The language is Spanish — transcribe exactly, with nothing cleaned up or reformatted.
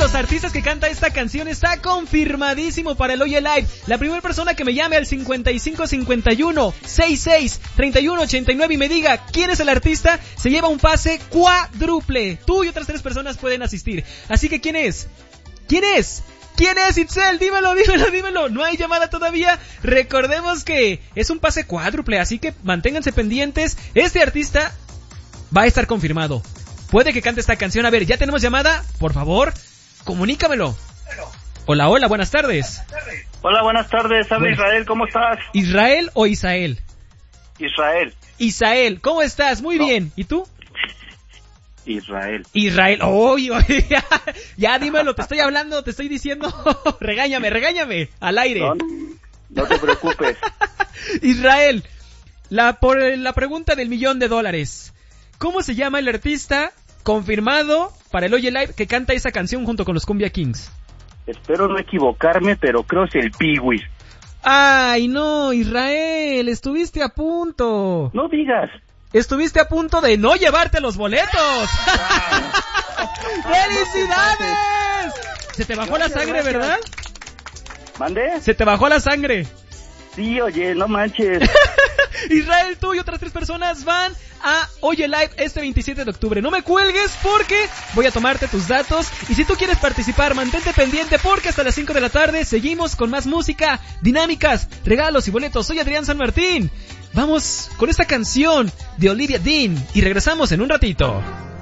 los artistas que canta esta canción está confirmadísimo para el Oye Live. La primera persona que me llame al cincuenta y cinco cincuenta y uno sesenta y seis treinta y uno ochenta y nueve y me diga quién es el artista, se lleva un pase cuádruple. Tú y otras tres personas pueden asistir. Así que ¿quién es? ¿Quién es? ¿Quién es, Itzel? Dímelo, dímelo, dímelo. No hay llamada todavía. Recordemos que es un pase cuádruple, así que manténganse pendientes. Este artista va a estar confirmado. Puede que cante esta canción. A ver, ¿ya tenemos llamada? Por favor, comunícamelo. Hola, hola, buenas tardes. Hola, buenas tardes. Habla Israel, ¿cómo estás? ¿Israel o Isael? Israel. Isael, ¿cómo estás? Muy no. bien. ¿Y tú? Israel. Israel, oye, oh, oh, ya, ya dímelo, te estoy hablando, te estoy diciendo, regáñame, regáñame, al aire. No, no te preocupes. Israel, la, por la pregunta del millón de dólares, ¿cómo se llama el artista confirmado para el Oye Live que canta esa canción junto con los Cumbia Kings? Espero no equivocarme, pero creo que es el Piwis. Ay, no, Israel, estuviste a punto. No digas. Estuviste a punto de no llevarte los boletos. ¡Felicidades! Se te bajó gracias, la sangre, gracias. ¿Verdad? ¿Mande? Se te bajó la sangre. Sí, oye, no manches. Israel, tú y otras tres personas van a Oye Live este veintisiete de octubre. No me cuelgues porque voy a tomarte tus datos. Y si tú quieres participar, mantente pendiente porque hasta las cinco de la tarde seguimos con más música, dinámicas, regalos y boletos. Soy Adrián San Martín. Vamos con esta canción de Olivia Dean y regresamos en un ratito.